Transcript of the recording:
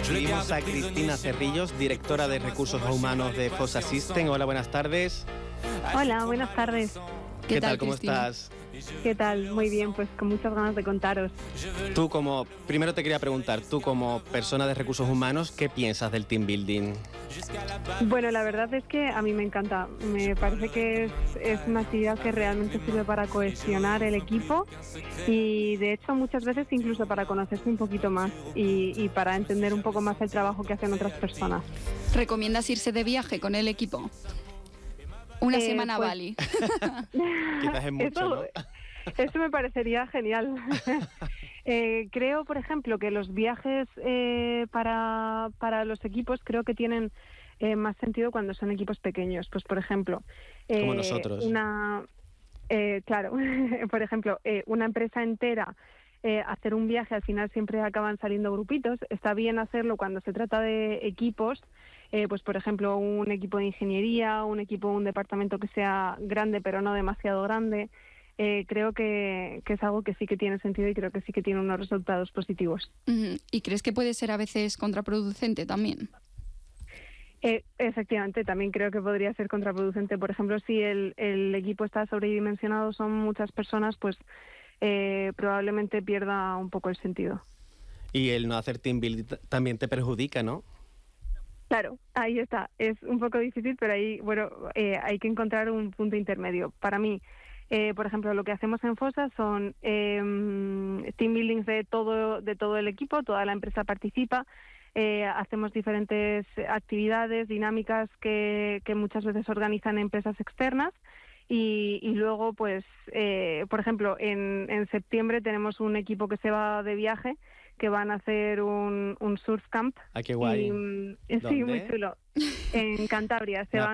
Recibimos a Cristina Cerrillos, directora de Recursos Humanos de Fossa Systems. Hola, buenas tardes. Hola, buenas tardes. ¿Qué tal? ¿Cómo Cristina? estás? ¿Qué tal? Muy bien, pues con muchas ganas de contaros. Primero te quería preguntar, tú como persona de recursos humanos, ¿qué piensas del team building? Bueno, la verdad es que a mí me encanta. Me parece que es una actividad que realmente sirve para cohesionar el equipo y de hecho muchas veces incluso para conocerse un poquito más y para entender un poco más el trabajo que hacen otras personas. ¿Recomiendas irse de viaje con el equipo? Una semana a pues, Bali. Quizás es mucho, ¿no? Eso me parecería genial. Creo, por ejemplo, que los viajes para los equipos creo que tienen más sentido cuando son equipos pequeños. Pues, por ejemplo, Como nosotros. claro, por ejemplo, una empresa entera, hacer un viaje, al final siempre acaban saliendo grupitos. Está bien hacerlo cuando se trata de equipos, pues por ejemplo, un equipo de ingeniería, un departamento que sea grande pero no demasiado grande. Creo que es algo que sí que tiene sentido y creo que sí que tiene unos resultados positivos. ¿Y crees que puede ser a veces contraproducente también? Efectivamente, también creo que podría ser contraproducente. Por ejemplo, si el equipo está sobredimensionado, son muchas personas, pues probablemente pierda un poco el sentido. Y el no hacer team building también te perjudica, ¿no? Claro, ahí está. Es un poco difícil, pero ahí, bueno, hay que encontrar un punto intermedio. Para mí, por ejemplo, lo que hacemos en Fossa son team buildings de todo el equipo, toda la empresa participa. Hacemos diferentes actividades, dinámicas que muchas veces organizan empresas externas y luego, pues, por ejemplo, en septiembre tenemos un equipo que se va de viaje, que van a hacer un surf camp. Ah, qué guay. Sí, muy chulo. En Cantabria. Se van